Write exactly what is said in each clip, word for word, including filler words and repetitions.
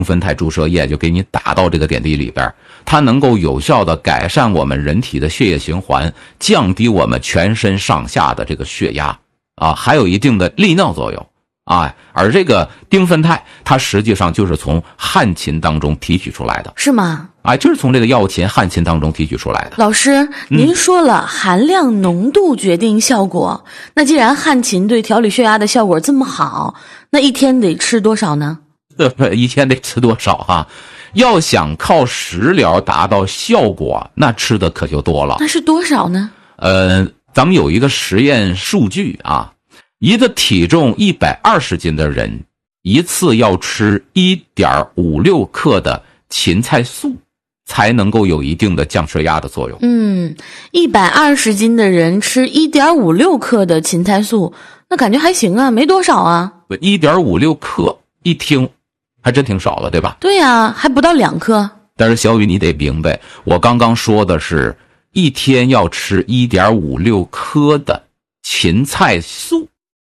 酚酞注射液就给你打到这个点滴里边，它能够有效的改善我们人体的血液循环，降低我们全身上下的这个血压啊，还有一定的利尿作用啊。而这个丁酚酞它实际上就是从旱芹当中提取出来的。 是吗？ 啊，就是从这个药芹、旱芹当中提取出来的。 老师，您说了、嗯、含量浓度决定效果，那既然旱芹对调理血压的效果这么好，那一天得吃多少呢？ 一天得吃多少哈、啊？要想靠食疗达到效果，那吃的可就多了。 那是多少呢？ 呃，咱们有一个实验数据啊，一个体重一百二十斤的人，一次要吃 一点五六 克的芹菜素，才能够有一定的降血压的作用。 嗯，一百二十斤的人吃 一点五六 克的芹菜素，那感觉还行啊，没多少啊。 一点五六 克，一听还真挺少的，对吧？ 对呀，还不到两克。 但是小雨你得明白，我刚刚说的是一天要吃 一点五六 克的芹菜素。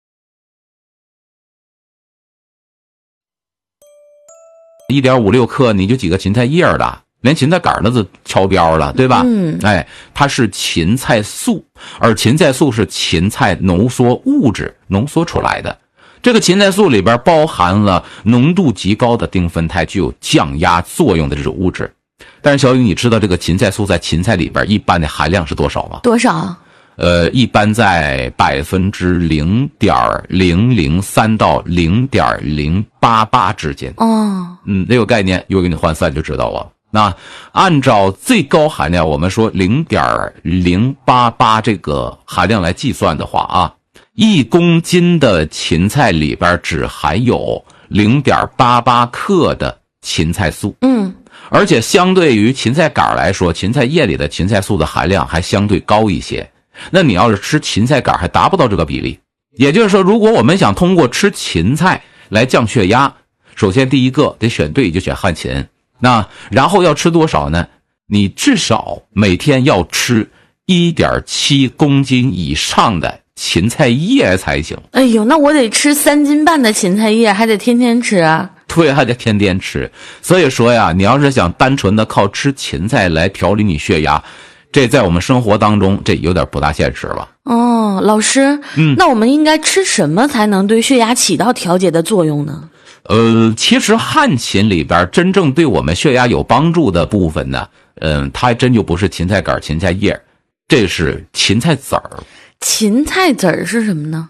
一点五六 克你就几个芹菜叶了，连芹菜杆那都超标了，对吧？ 嗯， 哎，它是芹菜素，而芹菜素是芹菜浓缩物质浓缩出来的。这个芹菜素里边包含了浓度极高的丁酚酞，具有降压作用的这种物质。但是小雨，你知道这个芹菜素在芹菜里边一般的含量是多少吗？ 多少？ 呃，一般在百分之零点零零三到零点零八八之间。 哦， 嗯，这个概念又给你换算就知道了。那按照最高含量，我们说零点零八八这个含量来计算的话啊，一公斤的芹菜里边只含有 零点八八 克的芹菜素。 嗯， 而且相对于芹菜杆来说，芹菜叶里的芹菜素的含量还相对高一些。那你要是吃芹菜杆还达不到这个比例。也就是说，如果我们想通过吃芹菜来降血压，首先第一个得选对，就选旱芹。那然后要吃多少呢？你至少每天要吃 一点七公斤以上的芹菜叶才行。 哎呦，那我得吃三斤半的芹菜叶，还得天天吃啊。 对，还得天天吃。所以说呀，你要是想单纯的靠吃芹菜来调理你血压，这在我们生活当中这有点不大现实了。 哦，老师， 嗯， 那我们应该吃什么才能对血压起到调节的作用呢？ 呃，其实旱芹里边真正对我们血压有帮助的部分呢，嗯、呃，它还真就不是芹菜杆、芹菜叶，这是芹菜籽儿。 芹菜籽儿是什么呢？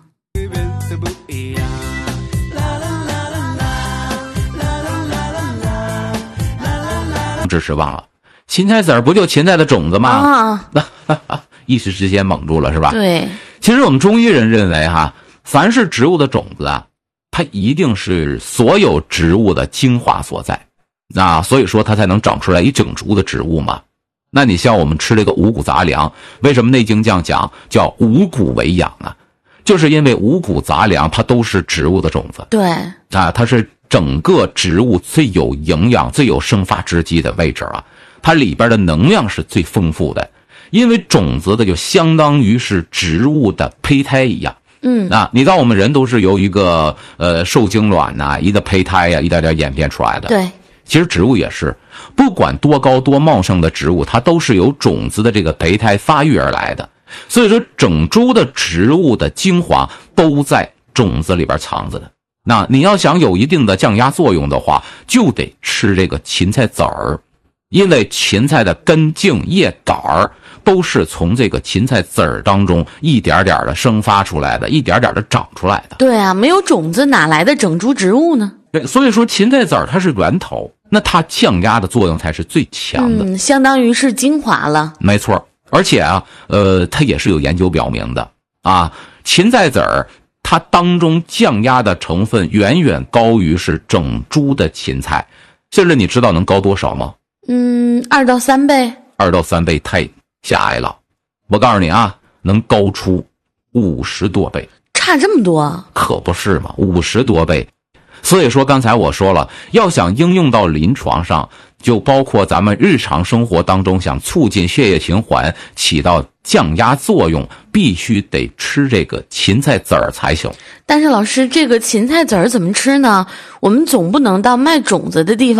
知识忘了，芹菜籽儿不就芹菜的种子吗？ 啊， 一时之间蒙住了是吧？ 对。 其实我们中医人认为哈，凡是植物的种子啊，它一定是所有植物的精华所在，那所以说它才能长出来一整株的植物嘛。那你像我们吃这个五谷杂粮，为什么内经这样讲叫五谷为养啊？就是因为五谷杂粮它都是植物的种子， 对啊，它是整个植物最有营养、最有生发之机的位置啊，它里边的能量是最丰富的，因为种子的就相当于是植物的胚胎一样。 嗯， 啊，你知道我们人都是由一个呃受精卵呐、啊，一个胚胎呀、啊，一点点演变出来的。 对， 其实植物也是，不管多高多茂盛的植物，它都是由种子的这个胚胎发育而来的。所以说，整株的植物的精华都在种子里边藏着的。那你要想有一定的降压作用的话，就得吃这个芹菜籽儿，因为芹菜的根茎叶杆儿都是从这个芹菜籽儿当中一点点的生发出来的，一点点的长出来的。 对啊，没有种子哪来的整株植物呢？ 对，所以说芹菜籽儿它是源头，那它降压的作用才是最强的。 嗯，相当于是精华了。 没错，而且啊，呃，它也是有研究表明的啊，芹菜籽儿它当中降压的成分远远高于是整株的芹菜，甚至你知道能高多少吗？ 嗯，二到三倍。 二到三倍太狭隘了，我告诉你啊，能高出五十多倍。 差这么多？ 可不是嘛，五十多倍。所以说刚才我说了，要想应用到临床上，就包括咱们日常生活当中想促进血液循环，起到降压作用，必须得吃这个芹菜籽儿才行。 但是老师，这个芹菜籽儿怎么吃呢？我们总不能到卖种子的地方